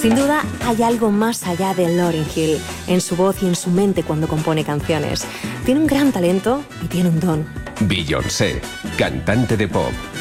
Sin duda, hay algo más allá de Lauryn Hill, en su voz y en su mente cuando compone canciones. Tiene un gran talento y tiene un don. Beyoncé, cantante de pop.